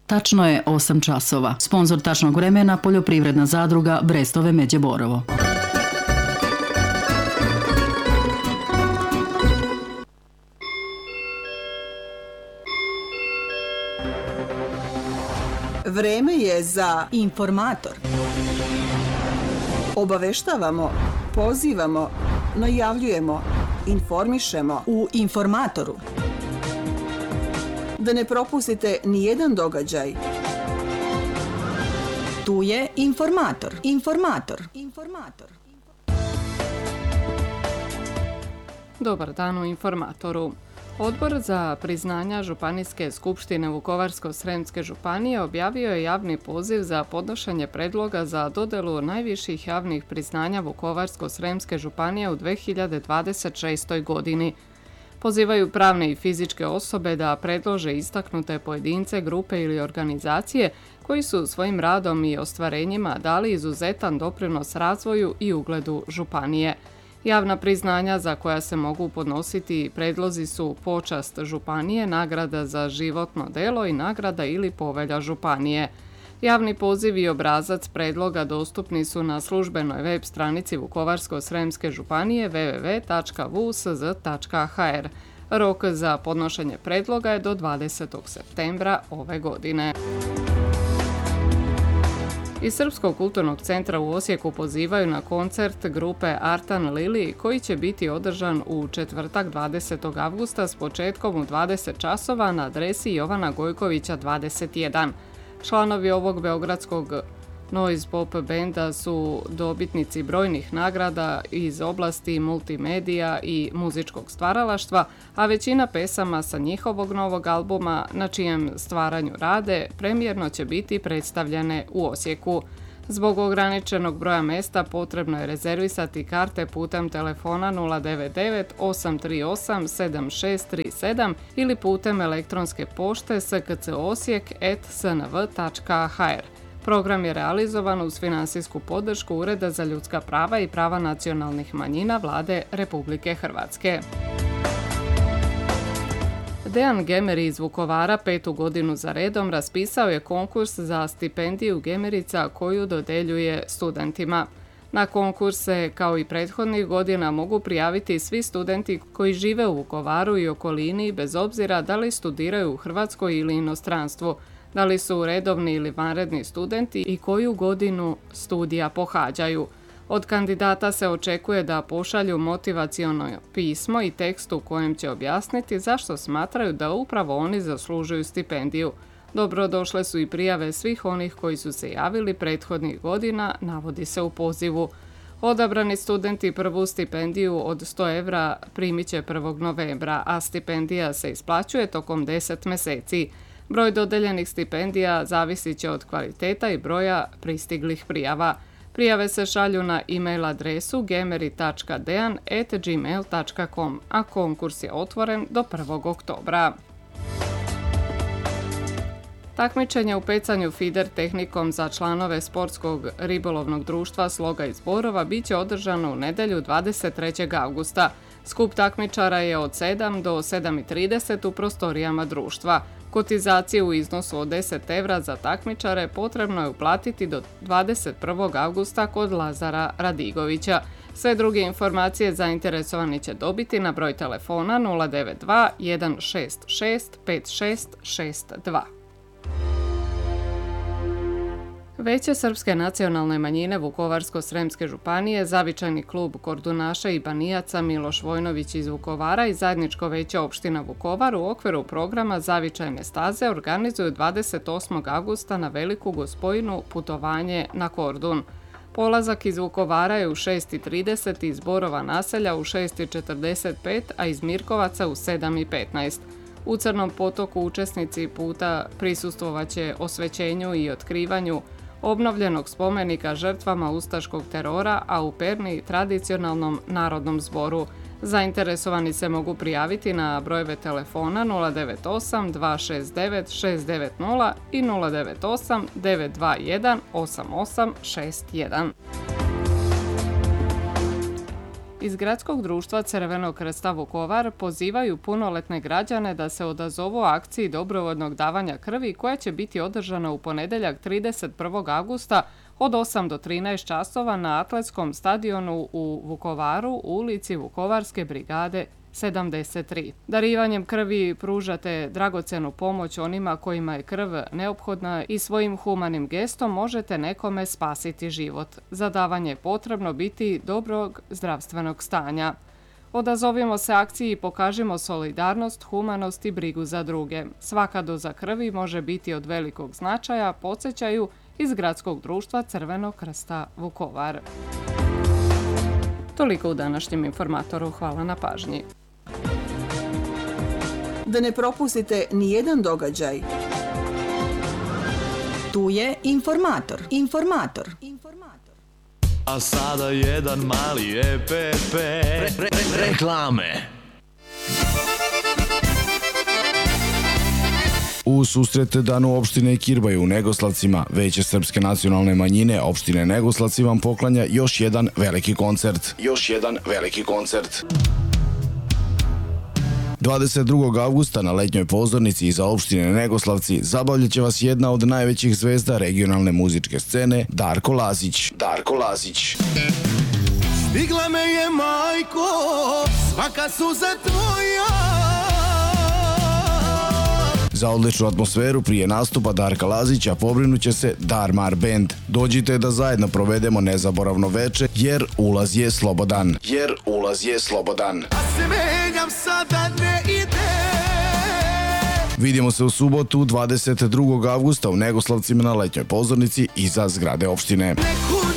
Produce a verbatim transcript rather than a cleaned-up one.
Tačno je osam časova. Sponzor tačnog vremena poljoprivredna zadruga Brestove Međe Borovo. Vreme je za informator. Obaveštavamo, pozivamo, najavljujemo, informišemo u informatoru. Da ne propustite ni jedan događaj. Tu je informator. Informator. Informator. Dobar dan u informatoru. Odbor za priznanja Županijske skupštine Vukovarsko-srijemske županije objavio je javni poziv za podnošenje predloga za dodelu najviših javnih priznanja Vukovarsko-srijemske županije u dve hiljade dvadeset šestoj. godini. Pozivaju pravne i fizičke osobe da predlože istaknute pojedince, grupe ili organizacije koji su svojim radom i ostvarenjima dali izuzetan doprinos razvoju i ugledu županije. Javna priznanja za koja se mogu podnositi predlozi su počast županije, nagrada za životno delo i nagrada ili povelja županije. Javni poziv i obrazac predloga dostupni su na službenoj web stranici Vukovarsko-srijemske županije w w w tačka v u s z tačka h r. Rok za podnošenje predloga je do dvadesetog septembra ove godine. Iz Srpskog kulturnog centra u Osijeku pozivaju na koncert grupe Artan Lili koji će biti održan u četvrtak dvadesetog avgusta s početkom u dvadeset časova na adresi Jovana Gojkovića dvadeset jedan. Članovi ovog beogradskog noise pop benda su dobitnici brojnih nagrada iz oblasti multimedija i muzičkog stvaralaštva, a većina pesama sa njihovog novog albuma na čijem stvaranju rade premijerno će biti predstavljene u Osijeku. Zbog ograničenog broja mesta potrebno je rezervisati karte putem telefona nula devet devet osam tri osam sedam šest tri sedam ili putem elektronske pošte s k c osijek at s n v tačka h r. Program je realizovan uz finansijsku podršku Ureda za ljudska prava i prava nacionalnih manjina Vlade Republike Hrvatske. Dejan Gemeri iz Vukovara petu godinu za redom raspisao je konkurs za stipendiju Gemerica koju dodeljuje studentima. Na konkurse, kao i prethodnih godina, mogu prijaviti svi studenti koji žive u Vukovaru i okolini bez obzira da li studiraju u Hrvatskoj ili inostranstvu, da li su redovni ili vanredni studenti i koju godinu studija pohađaju. Od kandidata se očekuje da pošalju motivaciono pismo i tekst u kojem će objasniti zašto smatraju da upravo oni zaslužuju stipendiju. Dobrodošle su i prijave svih onih koji su se javili prethodnih godina, navodi se u pozivu. Odabrani studenti prvu stipendiju od sto evra primit će prvog novembra, a stipendija se isplaćuje tokom deset mjeseci. Broj dodeljenih stipendija zavisit će od kvaliteta i broja pristiglih prijava. Prijave se šalju na e-mail adresu gemeri tačka dejan at gmail tačka com, a konkurs je otvoren do prvog oktobra. Takmičenje u pecanju fider tehnikom za članove sportskog ribolovnog društva Sloga iz Borova bit će održano u nedjelju dvadeset trećeg avgusta. Skup takmičara je od sedam do sedam i trideset u prostorijama društva. Kotizaciju u iznosu od deset evra za takmičare potrebno je uplatiti do dvadeset prvog avgusta kod Lazara Radigovića. Sve druge informacije zainteresovani će dobiti na broj telefona nula devet dva jedan šest šest pet šest šest dva. Veće srpske nacionalne manjine Vukovarsko-srijemske županije, Zavičajni klub Kordunaša i Banijaca Miloš Vojnović iz Vukovara i Zajedničko veće opština Vukovar u okviru programa Zavičajne staze organizuju dvadeset osmog avgusta na Veliku Gospojinu putovanje na Kordun. Polazak iz Vukovara je u šest i trideset, iz Borova naselja u šest i četrdeset pet, a iz Mirkovaca u sedam i petnaest. U Crnom potoku učesnici puta prisustvovaće osvećenju i otkrivanju obnovljenog spomenika žrtvama ustaškog terora, a u Perni tradicionalnom narodnom zboru. Zainteresovani se mogu prijaviti na brojeve telefona nula devet osam dva šest devet šest devet nula i nula devet osam devet dva jedan osam osam šest jedan. Iz Gradskog društva Crvenog krsta Vukovar pozivaju punoletne građane da se odazovu akciji dobrovoljnog davanja krvi koja će biti održana u ponedjeljak trideset prvog avgusta od osam do trinaest časova na atletskom stadionu u Vukovaru u ulici Vukovarske brigade sedamdeset tri. Darivanjem krvi pružate dragocenu pomoć onima kojima je krv neophodna i svojim humanim gestom možete nekome spasiti život. Za davanje je potrebno biti dobrog zdravstvenog stanja. Odazovimo se akciji i pokažimo solidarnost, humanost i brigu za druge. Svaka doza krvi može biti od velikog značaja, podsjećaju iz Gradskog društva Crvenog krsta Vukovar. Toliko u današnjem informatoru. Hvala na pažnji. Da ne propustite ni jedan događaj. Tu je informator. Informator. Informator. A sada jedan mali E P P. Re, re, re, reklame. U susret danu opštine Kirbaj u Negoslavcima, Veće srpske nacionalne manjine opštine Negoslavci vam poklanja još jedan veliki koncert. Još jedan veliki koncert. dvadeset drugog avgusta na letnjoj pozornici iza opštine Negoslavci zabavljat će vas jedna od najvećih zvezda regionalne muzičke scene, Darko Lazić. Darko Lazić. Stigla me je majko, svaka suza tvoja. Za odličnu atmosferu prije nastupa Darka Lazića pobrinut će se Darmar Band. Dođite da zajedno provedemo nezaboravno veče jer ulaz je slobodan. Jer ulaz je slobodan. A se menjam sada ne ide. Vidimo se u subotu dvadeset drugog avgusta u Negoslavcima na letnjoj pozornici iza zgrade opštine. Neku